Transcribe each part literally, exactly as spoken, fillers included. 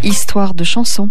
Histoire de chansons.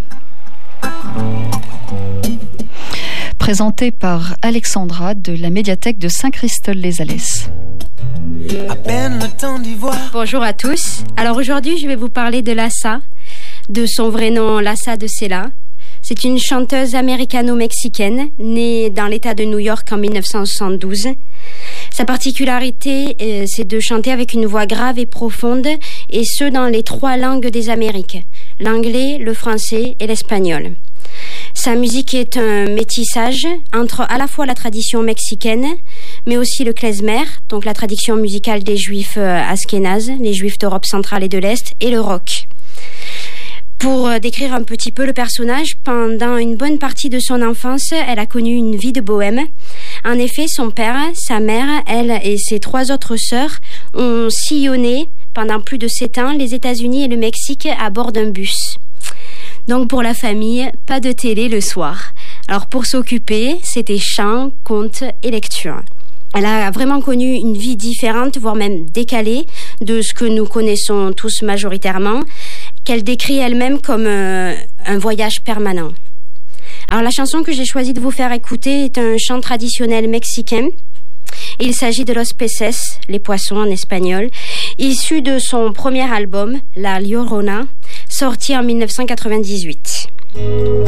Présenté par Alexandra de la médiathèque de Saint-Christol-les-Alès. À peine le temps d'y voir. Bonjour à tous. Alors aujourd'hui, je vais vous parler de Lassa, de son vrai nom Lassa de Sela. C'est une chanteuse américano-mexicaine née dans l'État de New York en dix-neuf cent soixante-douze. Sa particularité, euh, c'est de chanter avec une voix grave et profonde, et ce dans les trois langues des Amériques, l'anglais, le français et l'espagnol. Sa musique est un métissage entre à la fois la tradition mexicaine, mais aussi le klezmer, donc la tradition musicale des juifs euh, askénazes, les juifs d'Europe centrale et de l'Est, et le rock. Pour décrire un petit peu le personnage, pendant une bonne partie de son enfance, elle a connu une vie de bohème. En effet, son père, sa mère, elle et ses trois autres sœurs ont sillonné pendant plus de sept ans les États-Unis et le Mexique à bord d'un bus. Donc pour la famille, pas de télé le soir. Alors pour s'occuper, c'était chant, contes et lecture. Elle a vraiment connu une vie différente, voire même décalée, de ce que nous connaissons tous majoritairement, qu'elle décrit elle-même comme euh, un voyage permanent. Alors la chanson que j'ai choisi de vous faire écouter est un chant traditionnel mexicain. Il s'agit de Los Peces, les poissons en espagnol, issu de son premier album, La Llorona, sorti en dix-neuf cent quatre-vingt-dix-huit.